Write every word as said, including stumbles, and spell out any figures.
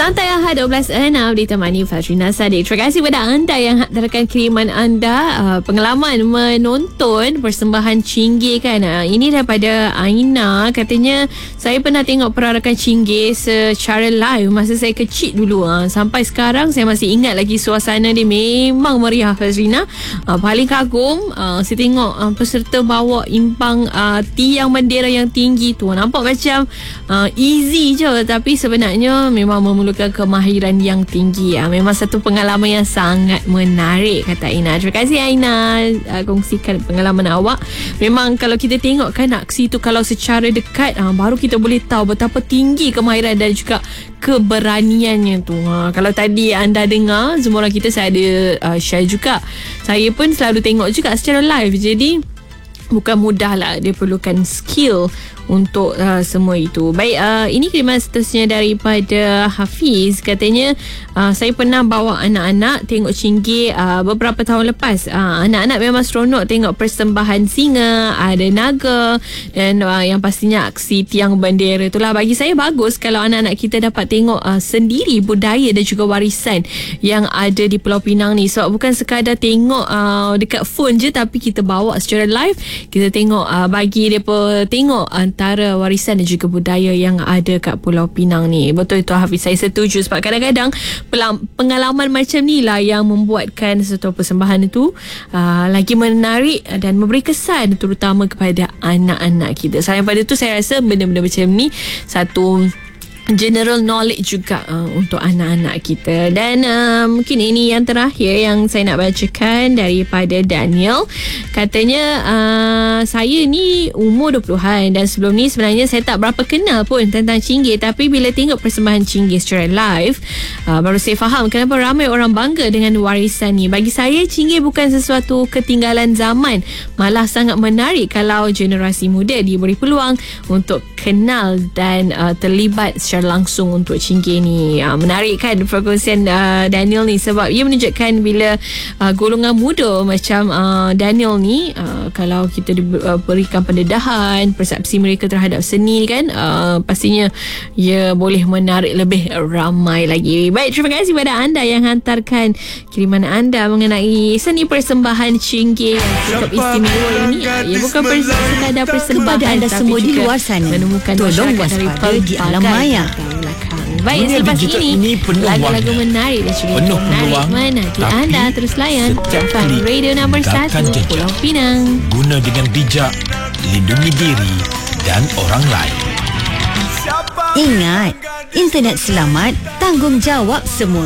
Santai Ahad dua belas enam ditemani Fazrina Sadiq. Terima kasih kepada anda yang hantarkan kiriman anda uh, pengalaman menonton persembahan Chingay kan. Uh, ini daripada Aina, katanya saya pernah tengok perarakan Chingay secara live masa saya kecil dulu. Uh, sampai sekarang saya masih ingat lagi suasana dia, memang meriah Fazrina. Uh, paling kagum uh, saya tengok uh, peserta bawa imbang uh, tiang bendera yang tinggi tu. Nampak macam uh, easy je, tapi sebenarnya memang memerlukan kemahiran yang tinggi. Ha, memang satu pengalaman yang sangat menarik, kata Aina. Terima kasih Aina uh, kongsikan pengalaman awak. Memang kalau kita tengok kan aksi tu kalau secara dekat, uh, baru kita boleh tahu betapa tinggi kemahiran dan juga keberaniannya tu. Ha, kalau tadi anda dengar, semua orang kita saya ada uh, share juga. Saya pun selalu tengok juga secara live. Jadi bukan mudah lah, dia perlukan skill untuk uh, semua itu. Baik, uh, ini kiriman seterusnya daripada Hafiz. Katanya uh, saya pernah bawa anak-anak tengok Chingay uh, beberapa tahun lepas. uh, Anak-anak memang seronok tengok persembahan singa, ada naga dan uh, yang pastinya aksi tiang bendera. Itulah bagi saya bagus kalau anak-anak kita dapat tengok uh, sendiri budaya dan juga warisan yang ada di Pulau Pinang ni. Sebab bukan sekadar tengok uh, dekat phone je, tapi kita bawa secara live. Kita tengok uh, bagi mereka tengok antara warisan dan juga budaya yang ada kat Pulau Pinang ni. Betul itu Hafiz, saya setuju. Sebab kadang-kadang pengalaman macam ni lah yang membuatkan satu persembahan itu uh, lagi menarik dan memberi kesan, terutama kepada anak-anak kita. Selain pada tu, saya rasa benda-benda macam ni satu general knowledge juga uh, untuk anak-anak kita. Dan uh, mungkin ini yang terakhir yang saya nak bacakan daripada Daniel. Katanya uh, saya ni umur dua puluhan dan sebelum ni sebenarnya saya tak berapa kenal pun tentang Chingay, tapi bila tengok persembahan Chingay secara live, uh, baru saya faham kenapa ramai orang bangga dengan warisan ni. Bagi saya, Chingay bukan sesuatu ketinggalan zaman, malah sangat menarik kalau generasi muda diberi peluang untuk kenal dan uh, terlibat secara langsung untuk Chingay ni. Uh, menarik kan perkongsian uh, Daniel ni, sebab ia menunjukkan bila uh, golongan muda macam uh, Daniel ni, uh, kalau kita diberikan pendedahan persepsi mereka terhadap seni kan, uh, pastinya ia boleh menarik lebih ramai lagi. Baik, terima kasih kepada anda yang hantarkan kiriman anda mengenai seni persembahan Chingay yang cukup istimewa ini. Uh, ia bukan sekadar persembahan kepada anda semua di luar sana, menemukan tolong waspada di alam maya. Baik, dunia selepas digital ini, ini lagu-lagu menarik dan juga penuh menarik peluang, menanti tapi anda. Terus layan setiap klik radio nombor tinggalkan satu jejak. Pulau Pinang. Guna dengan bijak, lindungi diri dan orang lain. Ingat, internet selamat, tanggungjawab semua.